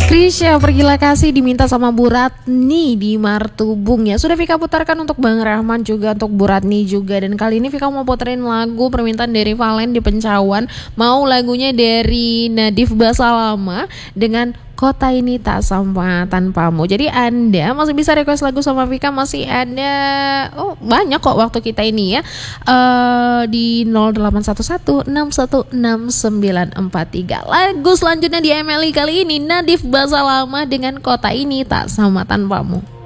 Krisya Pergilah Kasih diminta sama Bu Ratni di Martubung ya. Sudah Vika putarkan untuk Bang Rahman juga, untuk Bu Ratni juga. Dan kali ini Vika mau puterin lagu permintaan dari Valen di Pencawan. Mau lagunya dari Nadif Basalama dengan Kota Ini Tak Sama Tanpamu. Jadi Anda masih bisa request lagu sama Vika, masih ada banyak kok waktu kita ini ya. Di 081161666943. Lagu selanjutnya di MLI kali ini Nadif Basalama dengan Kota Ini Tak Sama Tanpamu.